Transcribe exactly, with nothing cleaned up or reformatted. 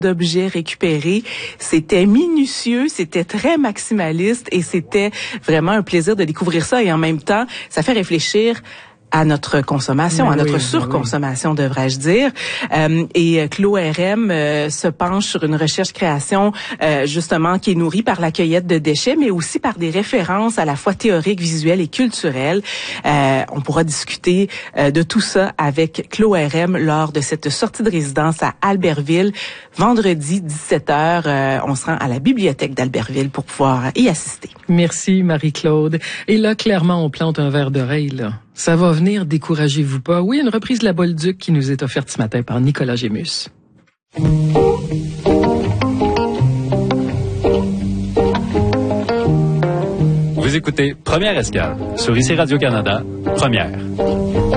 d'objets récupérés. C'était minutieux, c'était très maximaliste et c'était vraiment un plaisir de découvrir ça. Et en même temps, ça fait réfléchir à notre consommation, mais à notre oui, surconsommation, oui. devrais-je dire. Euh, et Clos R M euh, se penche sur une recherche-création euh, justement qui est nourrie par la cueillette de déchets, mais aussi par des références à la fois théoriques, visuelles et culturelles. Euh, on pourra discuter euh, de tout ça avec Clos R M lors de cette sortie de résidence à Albertville, vendredi dix-sept heures. Euh, on se rend à la bibliothèque d'Albertville pour pouvoir y assister. Merci Marie-Claude. Et là, clairement, on plante un verre d'oreille, là. Ça va venir, découragez-vous pas. Oui, une reprise de la Bolduc qui nous est offerte ce matin par Nicolas Gémus. Vous écoutez Première Escale sur I C Radio-Canada, Première.